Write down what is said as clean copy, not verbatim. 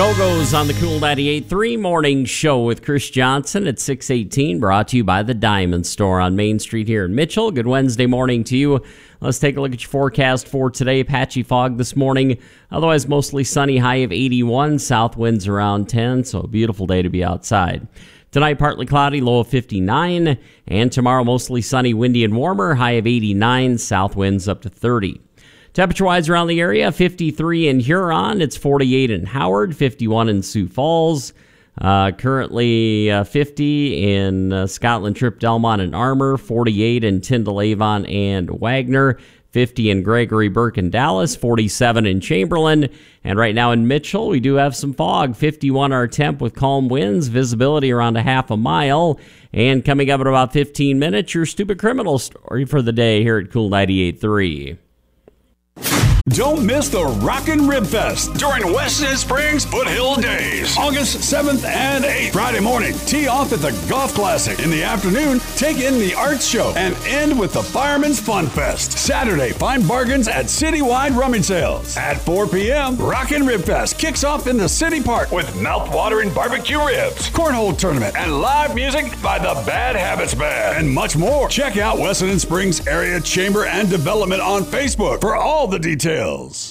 Go-Go's on the Cool 98.3 Morning Show with Chris Johnson at 6:18, brought to you by the Diamond Store on Main Street here in Mitchell. Good Wednesday morning to you. Let's take a look at your forecast for today. Patchy fog this morning, otherwise mostly sunny, high of 81, south winds around 10, so a beautiful day to be outside. Tonight, partly cloudy, low of 59, and tomorrow mostly sunny, windy and warmer, high of 89, south winds up to 30. Temperature-wise around the area, 53 in Huron, it's 48 in Howard, 51 in Sioux Falls, currently 50 in Scotland Trip, Delmont, and Armour, 48 in Tyndall, Avon, and Wagner, 50 in Gregory, Burke, and Dallas, 47 in Chamberlain, and right now in Mitchell, we do have some fog, 51 our temp with calm winds, visibility around a half a mile, and coming up in about 15 minutes, your stupid criminal story for the day here at Cool 98.3. Don't miss the Rockin' Rib Fest during Weston Springs Foothill Days. August 7th and 8th. Friday morning, tee off at the Golf Classic. In the afternoon, take in the Arts Show and end with the Fireman's Fun Fest. Saturday, find bargains at citywide rummage sales. At 4 p.m., Rockin' Rib Fest kicks off in the City Park with mouth-watering barbecue ribs, cornhole tournament, and live music by the Bad Habits Band, and much more. Check out Weston Springs Area Chamber and Development on Facebook for all the details.